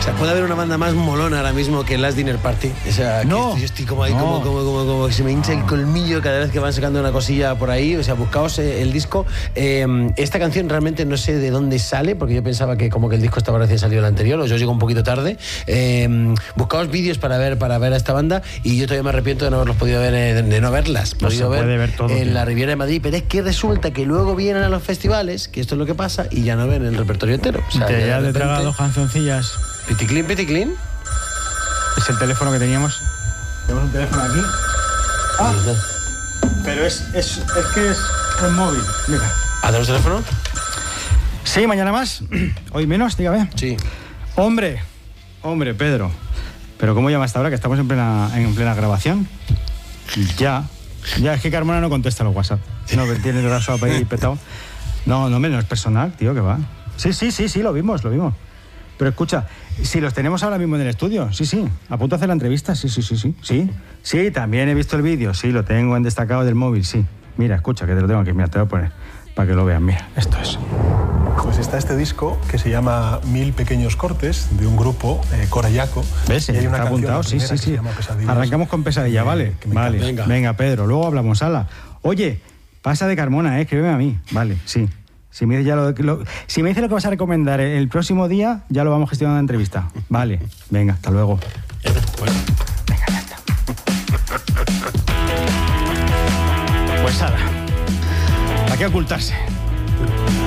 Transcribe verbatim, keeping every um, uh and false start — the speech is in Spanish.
O sea, puede haber una banda más molona ahora mismo que Last Dinner Party. O sea, no, que yo estoy como ahí, no. como, como, como, como que se me hincha el colmillo cada vez que van sacando una cosilla por ahí. O sea, buscaos el disco. Eh, esta canción realmente no sé de dónde sale, porque yo pensaba que como que el disco estaba recién salido el anterior, o yo llego un poquito tarde. Eh, buscaos vídeos para ver, para ver a esta banda, y yo todavía me arrepiento de no haberlos podido ver, eh, de no verlas. No se puede ver todo, en tío. la Riviera de Madrid, pero es que resulta que luego vienen a los festivales, que esto es lo que pasa, y ya no ven el repertorio entero. O sea, Te ya ya de le he repente, tragado dos cancioncillas. piticlin, piticlin. Es el teléfono que teníamos. Tenemos un teléfono aquí. Ah, pero es, es, es que es un móvil. Mira. ¿Hacemos teléfono? Sí, mañana más. Hoy menos, dígame. Sí. Hombre, hombre, Pedro. Pero ¿cómo llama hasta ahora que estamos en plena, en plena grabación? Ya. Ya, es que Carmona no contesta los WhatsApp. No, que tiene el brazo ahí petado. No, no, no es personal, tío, que va. Sí, sí, sí, sí, lo vimos, lo vimos. Pero escucha, si los tenemos ahora mismo en el estudio, sí, sí. A punto de hacer la entrevista, sí, sí, sí, sí. Sí, sí, también he visto el vídeo, sí, lo tengo en destacado del móvil, sí. Mira, escucha, que te lo tengo aquí, mira, te lo voy a poner para que lo vean. Mira, esto es. Pues está este disco que se llama Mil Pequeños Cortes, de un grupo, eh, Corayaco. ¿Ves? Y hay una Está canción, apuntado, la sí, primera, sí, que se sí. llama Pesadillas. Arrancamos con Pesadilla, Que- ¿vale? que me Vale, encanta. venga. Venga. venga, Pedro, luego hablamos, ala. Oye, pasa de Carmona, ¿eh? Escríbeme a mí. Vale, sí. Si me, dice ya lo, lo- si me dice lo que vas a recomendar el próximo día, ya lo vamos gestionando en la entrevista. Vale, venga, hasta luego. Venga, ya está. Pues nada, ¿para qué ocultarse?